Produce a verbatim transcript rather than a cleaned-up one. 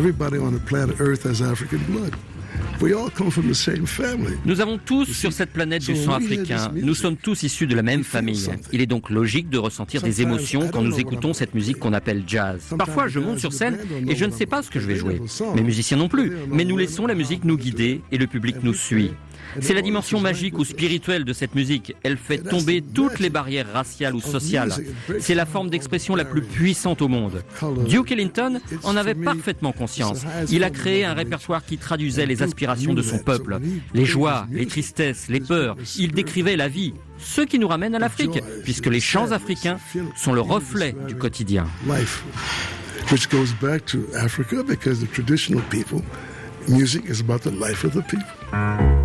Everybody on the planet Earth has African blood. We all come from the same family. Nous avons tous sur cette planète du sang africain. Nous sommes tous issus de la même famille. Il est donc logique de ressentir des émotions quand nous écoutons cette musique qu'on appelle jazz. Parfois, je monte sur scène et je ne sais pas ce que je vais jouer. Mes musiciens non plus. Mais nous laissons la musique nous guider et le public nous suit. C'est la dimension magique ou spirituelle de cette musique. Elle fait tomber toutes les barrières raciales ou sociales. C'est la forme d'expression la plus puissante au monde. Duke Ellington en avait parfaitement conscience. Il a créé un répertoire qui traduisait les aspirations de son peuple. Les joies, les tristesses, les peurs. Il décrivait la vie. Ce qui nous ramène à l'Afrique, puisque les chants africains sont le reflet du quotidien. Which goes back to Africa because the traditional people, music is about the life of the people.